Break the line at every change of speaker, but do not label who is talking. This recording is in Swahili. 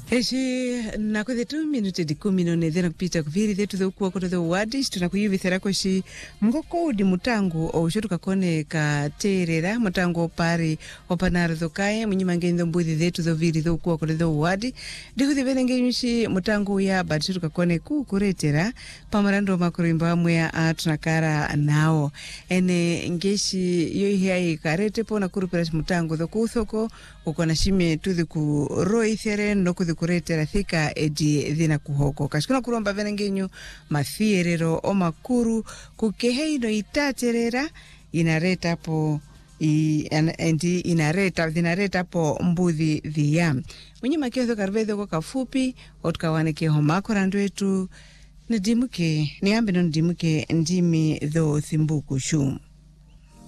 Eshi nakwethe 2 minutes di 10 thena kupita kuviri thetu theukuwa koto theu wadis tunakuyuvithera shi mngoko udi mutangu ousho tukakone katerera mutangu opari opanaro thokaye munyimangenzo mbuthi thetu thoviri theukuwa koto theu wadi dikuthi venengenyushi mutangu ya bati tukakone kukuretera pamarando makurimba amwe atunakara nao ene ngeshi yoihai karete pona kurupira mutangu thokuthoko ukona shime tuthi ku roithere nokuthi kuretera thika edi dhina kuhoko kashikuna kuromba venengenyu mathierero o makuru kukeheino itaterera inareta po endi inareta po mbuthi dhia munyima kiotho karvetho kwa kafupi otkawaneke homako randu niambe no ndimuke ndimi dho thimbuku shu